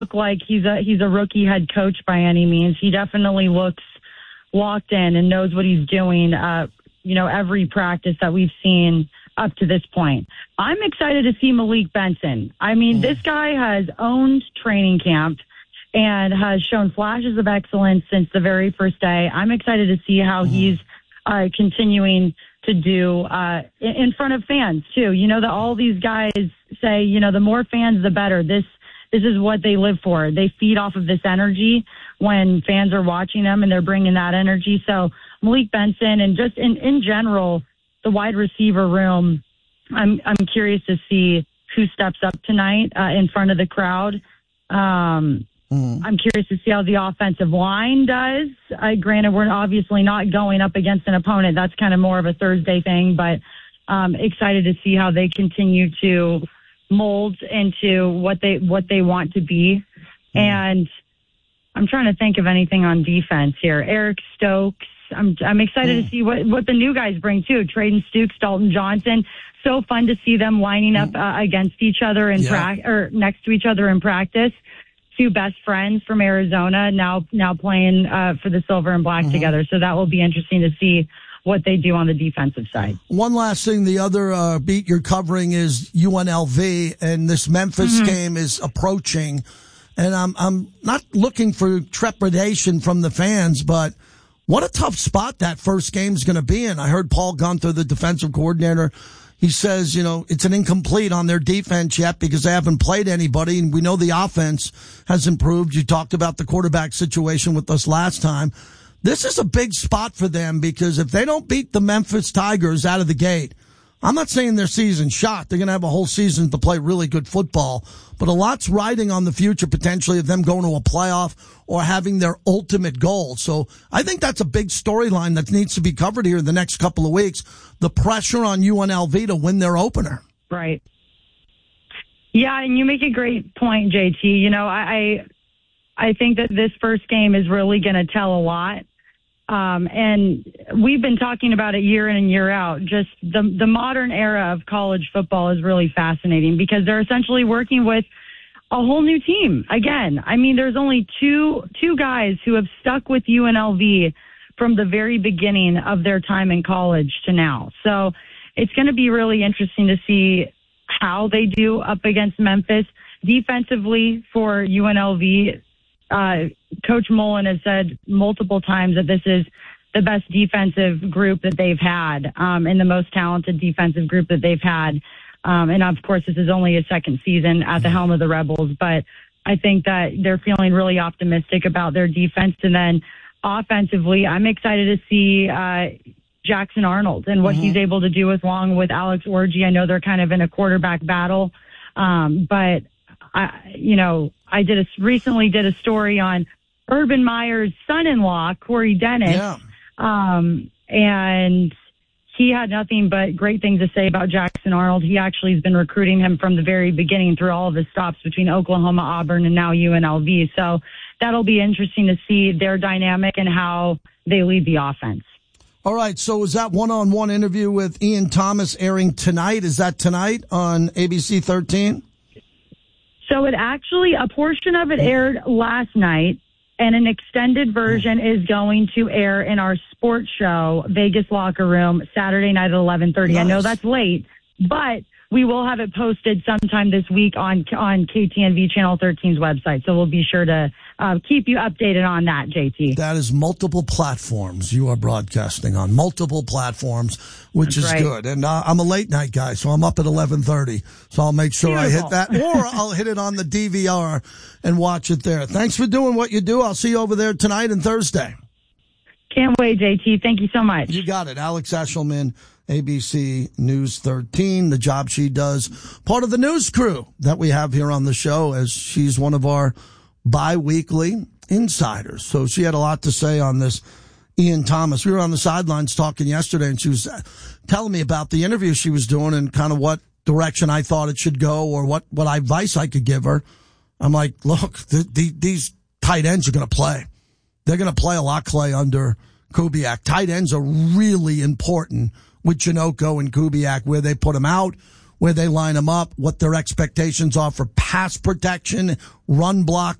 look like he's a rookie head coach by any means. He definitely looks locked in and knows what he's doing. Every practice that we've seen up to this point. I'm excited to see Malik Benson. I mean, this guy has owned training camp and has shown flashes of excellence since the very first day. I'm excited to see how he's continuing to do in front of fans, too. You know, that all these guys say, the more fans, the better. This is what they live for. They feed off of this energy when fans are watching them, and they're bringing that energy. So Malik Benson and just in general, the wide receiver room, I'm curious to see who steps up tonight in front of the crowd. I'm curious to see how the offensive line does. Granted, we're obviously not going up against an opponent. That's kind of more of a Thursday thing, but excited to see how they continue to mold into what they want to be. And I'm trying to think of anything on defense here. Eric Stokes. I'm excited to see what the new guys bring too. Traden Stukes, Dalton Johnson. So fun to see them lining up against each other in or next to each other in practice. Two best friends from Arizona now playing for the Silver and Black together. So that will be interesting to see what they do on the defensive side. One last thing, the other beat you're covering is UNLV, and this Memphis game is approaching. And I'm not looking for trepidation from the fans, but what a tough spot that first game is going to be in. I heard Paul Gunther, the defensive coordinator, he says, it's an incomplete on their defense yet because they haven't played anybody, and we know the offense has improved. You talked about the quarterback situation with us last time. This is a big spot for them because if they don't beat the Memphis Tigers out of the gate, I'm not saying their season's shot. They're going to have a whole season to play really good football, but a lot's riding on the future potentially of them going to a playoff or having their ultimate goal. So I think that's a big storyline that needs to be covered here in the next couple of weeks. The pressure on UNLV to win their opener. Right. Yeah, and you make a great point, JT. I think that this first game is really going to tell a lot. And we've been talking about it year in and year out. Just the modern era of college football is really fascinating because they're essentially working with a whole new team. Again, I mean, there's only two guys who have stuck with UNLV from the very beginning of their time in college to now. So it's going to be really interesting to see how they do up against Memphis. Defensively for UNLV, Coach Mullen has said multiple times that this is the best defensive group that they've had, and the most talented defensive group that they've had. And of course, this is only a second season at the helm of the Rebels, but I think that they're feeling really optimistic about their defense. And then offensively, I'm excited to see Jackson Arnold and what he's able to do along with Alex Orji. I know they're kind of in a quarterback battle, but I recently did a story on Urban Meyer's son-in-law, Corey Dennis, and he had nothing but great things to say about Jackson Arnold. He actually has been recruiting him from the very beginning through all of his stops between Oklahoma, Auburn, and now UNLV. So that'll be interesting to see their dynamic and how they lead the offense. All right, so is that one-on-one interview with Ian Thomas airing tonight? Is that tonight on ABC 13? So a portion of it aired last night, and an extended version is going to air in our sports show, Vegas Locker Room, Saturday night at 11:30. Nice. I know that's late, but we will have it posted sometime this week on KTNV Channel 13's website. So we'll be sure to keep you updated on that, JT. That is multiple platforms you are broadcasting on, multiple platforms, which is good. And I'm a late night guy, so I'm up at 11:30. So I'll make sure I hit that, or I'll hit it on the DVR and watch it there. Thanks for doing what you do. I'll see you over there tonight and Thursday. Can't wait, JT. Thank you so much. You got it. Alex Eshelman, ABC News 13, the job she does, part of the news crew that we have here on the show, as she's one of our bi-weekly insiders. So she had a lot to say on this Ian Thomas. We were on the sidelines talking yesterday, and she was telling me about the interview she was doing and kind of what direction I thought it should go or what advice I could give her. I'm like, look, these tight ends are going to play. They're going to play a lot, Clay, under Kubiak. Tight ends are really important with Janocko and Kubiak, where they put them out, where they line him up, what their expectations are for pass protection, run block.